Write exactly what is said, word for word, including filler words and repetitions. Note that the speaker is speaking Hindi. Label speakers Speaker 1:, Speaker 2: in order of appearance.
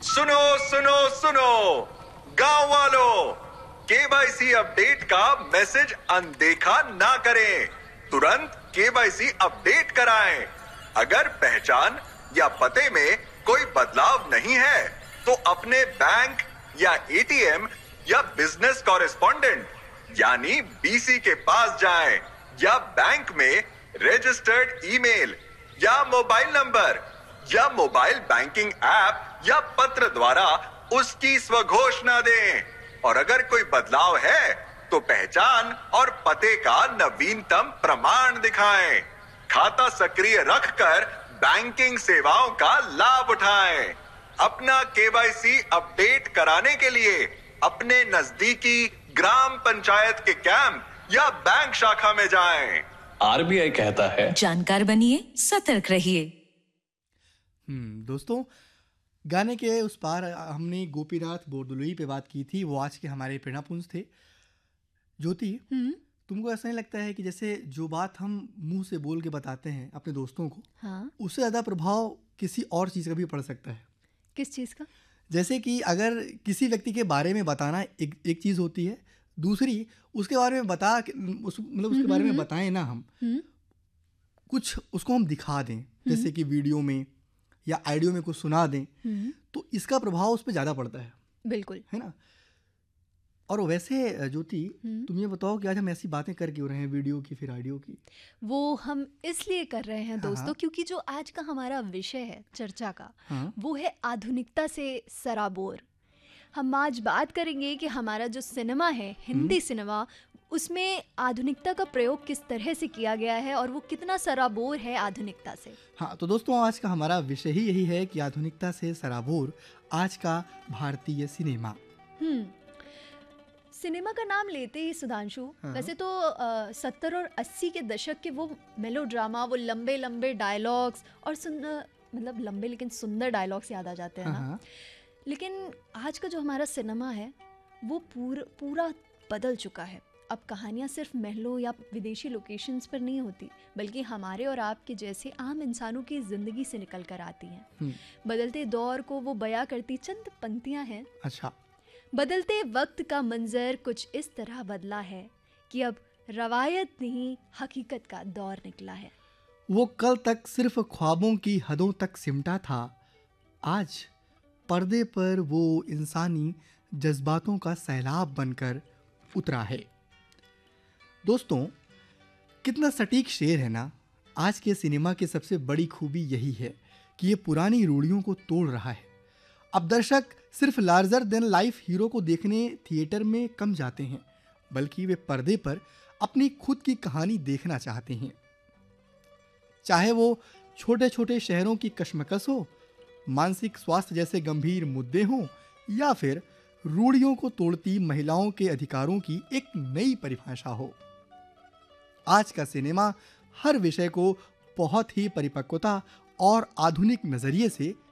Speaker 1: सुनो सुनो सुनो गांव वालों, केवाईसी अपडेट का मैसेज अनदेखा ना करें। तुरंत केवाईसी अपडेट कराएं। अगर पहचान या पते में कोई बदलाव नहीं है तो अपने बैंक या एटीएम या बिजनेस कॉरेस्पॉन्डेंट यानी बीसी के पास जाएं या बैंक में रजिस्टर्ड ईमेल या मोबाइल नंबर या मोबाइल बैंकिंग ऐप या पत्र द्वारा उसकी स्वघोषणा दें। और अगर कोई बदलाव है तो पहचान और पते का नवीनतम प्रमाण दिखाएं। खाता सक्रिय रखकर बैंकिंग सेवाओं का लाभ उठाएं। अपना केवाईसी अपडेट कराने के लिए अपने नजदीकी ग्राम पंचायत के कैंप या बैंक शाखा में जाएं।
Speaker 2: आरबीआई कहता है,
Speaker 3: जानकार बनिए, सतर्क रहिए।
Speaker 4: हम्म दोस्तों, गाने के उस पार हमने गोपीनाथ बोरदोलोई पे बात की थी। वो आज के हमारे प्रेरणापुंज थे। ज्योति, तुमको ऐसा नहीं लगता है कि जैसे जो बात हम मुंह से बोल के बताते हैं अपने दोस्तों को, हाँ? उससे ज़्यादा प्रभाव किसी और चीज़ का भी पड़ सकता है?
Speaker 5: किस चीज़ का?
Speaker 4: जैसे कि अगर किसी व्यक्ति के बारे में बताना एक एक चीज़ होती है, दूसरी उसके बारे में बता उस मतलब उसके बारे में बताएं ना हम, कुछ उसको हम दिखा दें, जैसे कि वीडियो में या ऑडियो में कुछ सुना दें, तो इसका प्रभाव उस पर ज़्यादा पड़ता है।
Speaker 5: बिल्कुल,
Speaker 4: है ना। और वैसे ज्योति, तुम ये बताओ कि आज हम ऐसी बातें कर क्यों रहे हैं, वीडियो की फिर ऑडियो की?
Speaker 5: वो हम इसलिए कर रहे हैं दोस्तों,
Speaker 4: हाँ।
Speaker 5: क्योंकि जो आज का हमारा विषय है चर्चा का,
Speaker 4: हाँ।
Speaker 5: वो है आधुनिकता से सराबोर। हम आज बात करेंगे कि हमारा जो सिनेमा है, हिंदी सिनेमा, उसमें आधुनिकता का प्रयोग किस तरह से किया गया है और वो कितना सराबोर है आधुनिकता से।
Speaker 4: हाँ, तो दोस्तों आज का हमारा विषय ही यही है कि आधुनिकता से सराबोर आज का भारतीय सिनेमा।
Speaker 5: हम्म सिनेमा का नाम लेते ही सुधांशु,
Speaker 4: हाँ।
Speaker 5: वैसे तो सत्तर और अस्सी के दशक के वो मेलोड्रामा, वो लंबे लंबे डायलॉग्स और सुंदर, मतलब लंबे लेकिन सुंदर डायलॉग्स याद आ जाते हैं ना।
Speaker 4: हाँ।
Speaker 5: लेकिन आज का जो हमारा सिनेमा है वो पूर, पूरा बदल चुका है। अब कहानियाँ सिर्फ महलों या विदेशी लोकेशंस पर नहीं होती, बल्कि हमारे और आपके जैसे आम इंसानों की ज़िंदगी से निकल कर आती हैं। बदलते दौर को वो बयां करती चंद पंक्तियाँ हैं।
Speaker 4: अच्छा।
Speaker 5: बदलते वक्त का मंजर कुछ इस तरह बदला है कि अब रवायत नहीं, हकीकत का दौर निकला है।
Speaker 4: वो कल तक सिर्फ ख्वाबों की हदों तक सिमटा था, आज पर्दे पर वो इंसानी जज्बातों का सैलाब बनकर उतरा है। दोस्तों, कितना सटीक शेर है ना। आज के सिनेमा की सबसे बड़ी खूबी यही है कि ये पुरानी रूढ़ियों को तोड़ रहा है। अब दर्शक सिर्फ लार्जर देन लाइफ हीरो को देखने थिएटर में कम जाते हैं, बल्कि वे पर्दे पर अपनी खुद की कहानी देखना चाहते हैं। चाहे वो छोटे छोटे शहरों की कश्मकश हो, मानसिक स्वास्थ्य जैसे गंभीर मुद्दे हों, या फिर रूढ़ियों को तोड़ती महिलाओं के अधिकारों की एक नई परिभाषा हो। आज का सिनेमा हर विषय को बहुत ही परिपक्वता और आधुनिक नजरिए से